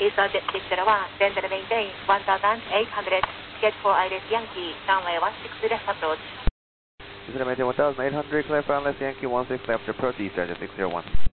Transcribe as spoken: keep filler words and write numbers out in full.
Eastern Jet six zero one, then maintain one thousand eight hundred, get for I L S Yankee, runway one six left approach. Eastern maintain one thousand eight hundred, clear for I L S Yankee one six left approach, Eastern Jet six zero one.